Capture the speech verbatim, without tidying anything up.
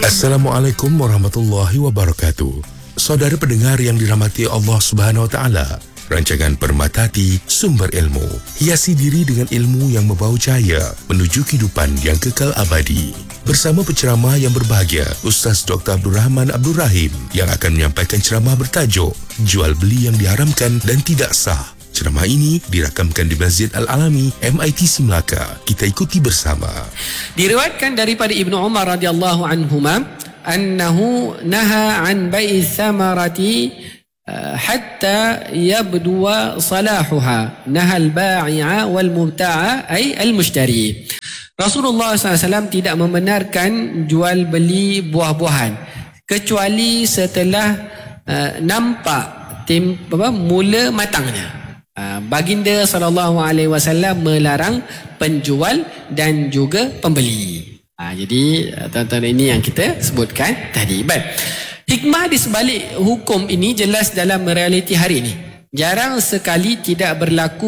Assalamualaikum warahmatullahi wabarakatuh. Saudara pendengar yang dirahmati Allah Subhanahu Wa Taala, rancangan Permata Hati sumber ilmu, hiasi diri dengan ilmu yang membawa cahaya menuju kehidupan yang kekal abadi. Bersama penceramah yang berbahagia, Ustaz Doktor Abdul Rahman Abdul Rahim, yang akan menyampaikan ceramah bertajuk Jual Beli yang Diharamkan dan Tidak Sah. Ceramah ini dirakamkan di Masjid Al-Alami M I T C Melaka. Kita ikuti bersama. Diriwayatkan daripada Ibnu Umar radhiyallahu anhuma annahu naha an bai'i thamarati hatta yabduwa salahuha, naha al-ba'i'a wal mubta'a ay al-mushtari. Rasulullah sallallahu alaihi wasallam tidak membenarkan jual beli buah-buahan kecuali setelah uh, nampak tim, apa, mula matangnya. Baginda sallallahu alaihi wasallam melarang penjual dan juga pembeli. Ha, jadi tuan-tuan, ini yang kita sebutkan tadi. Baik. Hikmah di sebalik hukum ini jelas dalam realiti hari ini. Jarang sekali tidak berlaku